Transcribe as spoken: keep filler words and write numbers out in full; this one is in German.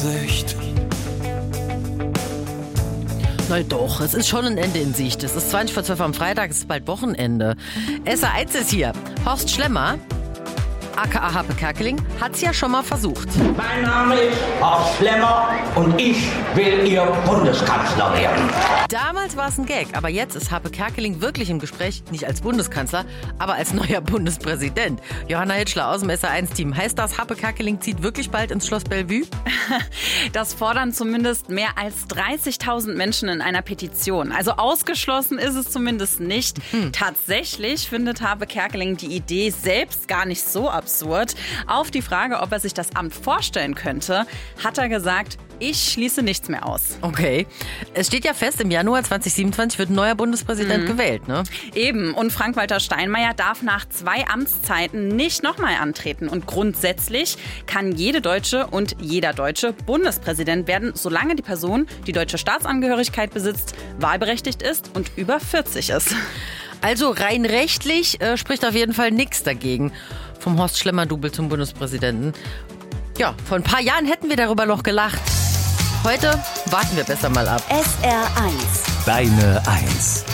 Sicht. Na doch, es ist schon ein Ende in Sicht. Es ist zwanzig vor zwölf am Freitag, es ist bald Wochenende. S R eins ist hier. Horst Schlemmer, aka Happe Kerkeling, hat's ja schon mal versucht. Mein Name ist Horst Schlemmer und ich will Ihr Bundeskanzler werden. Damals war es ein Gag, aber jetzt ist Happe Kerkeling wirklich im Gespräch, nicht als Bundeskanzler, aber als neuer Bundespräsident. Johanna Hitschler aus dem S R eins Team. Heißt das, Happe Kerkeling zieht wirklich bald ins Schloss Bellevue? Das fordern zumindest mehr als dreißigtausend Menschen in einer Petition. Also ausgeschlossen ist es zumindest nicht. Hm. Tatsächlich findet Happe Kerkeling die Idee selbst gar nicht so absurd. Auf die Frage, ob er sich das Amt vorstellen könnte, hat er gesagt, ich schließe nichts mehr aus. Okay. Es steht ja fest, im Januar zwanzig siebenundzwanzig wird ein neuer Bundespräsident mhm. gewählt, ne? Eben. Und Frank-Walter Steinmeier darf nach zwei Amtszeiten nicht nochmal antreten. Und grundsätzlich kann jede Deutsche und jeder Deutsche Bundespräsident werden, solange die Person die deutsche Staatsangehörigkeit besitzt, wahlberechtigt ist und über vierzig ist. Also rein rechtlich äh, spricht auf jeden Fall nichts dagegen. Vom Horst Schlemmer-Double zum Bundespräsidenten. Ja, vor ein paar Jahren hätten wir darüber noch gelacht. Heute warten wir besser mal ab. S R eins. Deine Eins.